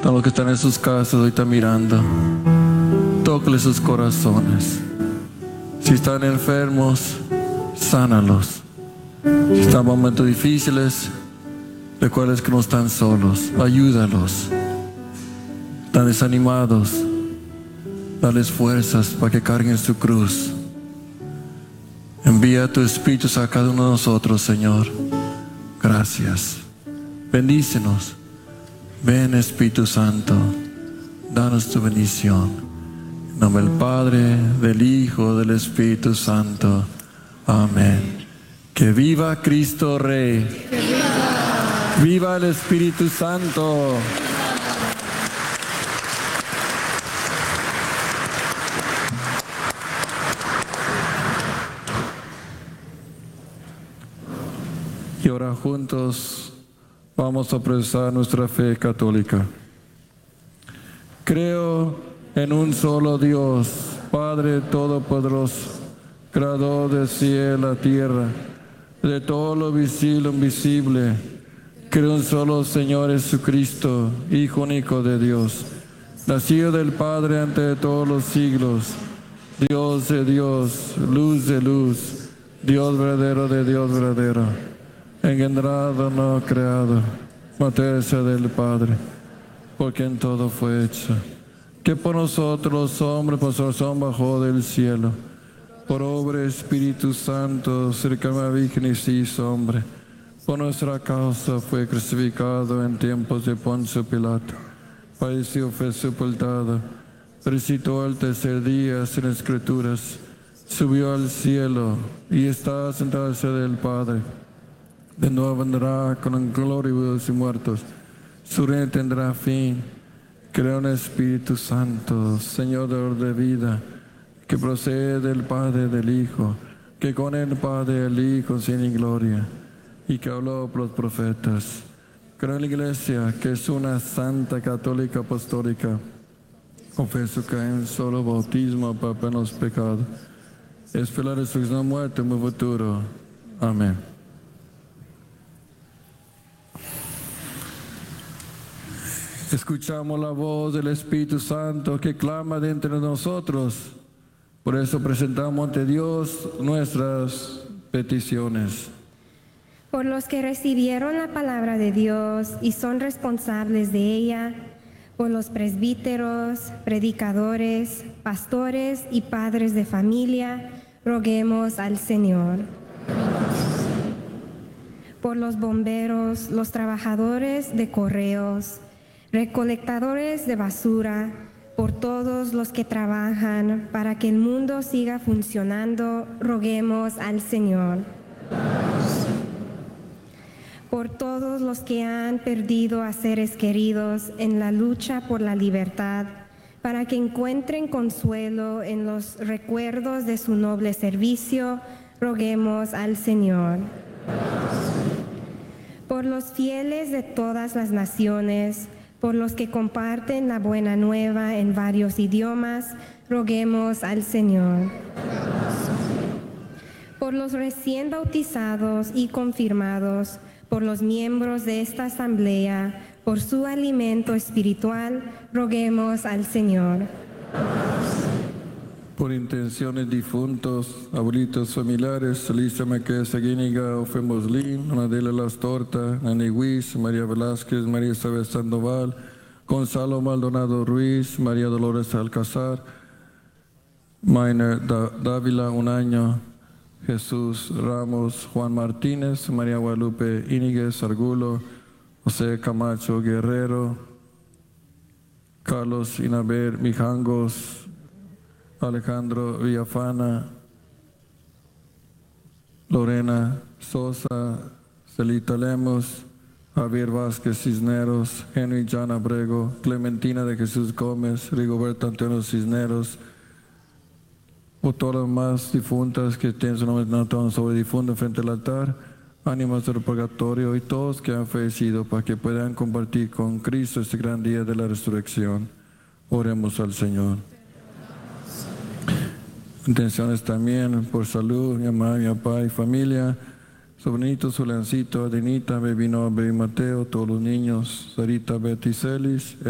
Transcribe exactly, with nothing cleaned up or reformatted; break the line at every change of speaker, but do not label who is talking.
Todos los que están en sus casas hoy están mirando. Tócale sus corazones. Si están enfermos, sánalos. Si están en momentos difíciles, recuerden que no están solos. Ayúdalos. Están desanimados. Dales fuerzas para que carguen su cruz. Envía tu Espíritu a cada uno de nosotros, Señor. Gracias. Bendícenos. Ven, Espíritu Santo. Danos tu bendición. En nombre del Padre, del Hijo, del Espíritu Santo. Amén. Que viva Cristo Rey. Que viva. Viva el Espíritu Santo. Y ahora juntos vamos a profesar nuestra fe católica. Creo en un solo Dios, Padre Todopoderoso, Creador del cielo y la tierra, de todo lo visible e invisible. Creo en un solo Señor Jesucristo, Hijo único de Dios, nacido del Padre antes de todos los siglos, Dios de Dios, luz de luz, Dios verdadero de Dios verdadero, engendrado, no creado, materia del Padre, por quien todo fue hecho, que por nosotros los hombres, por su razón bajó del cielo, por obra del Espíritu Santo, cerca de la Virgen y se hizo hombre, por nuestra causa fue crucificado en tiempos de Poncio Pilato, padeció, fue sepultado, resucitó al tercer día sin escrituras, subió al cielo y está sentado al lado del Padre. De nuevo vendrá con gloria de los muertos. Su reino tendrá fin. Creo en el Espíritu Santo, Señor de vida, que procede del Padre y del Hijo, que con el Padre y el Hijo sin gloria, y que habló por los profetas. Creo en la Iglesia, que es una santa católica apostólica. Confieso que hay un solo bautismo para perdón de los pecados. Espero la resurrección, muerte y mi futuro. Amén. Escuchamos la voz del Espíritu Santo que clama dentro de nosotros. Por eso presentamos ante Dios nuestras peticiones.
Por los que recibieron la palabra de Dios y son responsables de ella, por los presbíteros, predicadores, pastores y padres de familia, roguemos al Señor. Por los bomberos, los trabajadores de correos, recolectadores de basura, por todos los que trabajan para que el mundo siga funcionando, roguemos al Señor. Por todos los que han perdido a seres queridos en la lucha por la libertad, para que encuentren consuelo en los recuerdos de su noble servicio, roguemos al Señor. Por los fieles de todas las naciones, por los que comparten la buena nueva en varios idiomas, roguemos al Señor. Por los recién bautizados y confirmados, por los miembros de esta asamblea, por su alimento espiritual, roguemos al Señor.
Por intenciones difuntos, abuelitos familiares, Elisa Maquia Seguíniga, Ofe Moslín, Adela Las Torta, Nani Huiz, María Velázquez, María Isabel Sandoval, Gonzalo Maldonado Ruiz, María Dolores Alcázar, Mainer Dávila, un año, Jesús Ramos, Juan Martínez, María Guadalupe Íñiguez Argulo, José Camacho Guerrero, Carlos Inaber Mijangos, Alejandro Villafana, Lorena Sosa, Celita Lemos, Javier Vázquez Cisneros, Henry Jan Abrego, Clementina de Jesús Gómez, Rigoberto Antonio Cisneros, por todas las más difuntas que tienen su nombre anotado sobre difunto frente al altar, ánimas del purgatorio y todos que han fallecido para que puedan compartir con Cristo este gran día de la resurrección. Oremos al Señor. Intenciones también por salud, mi mamá, mi papá y familia, sobrinito, Zulencito, Adenita, Bebino, Baby Mateo, todos los niños, Sarita, Betty Celis,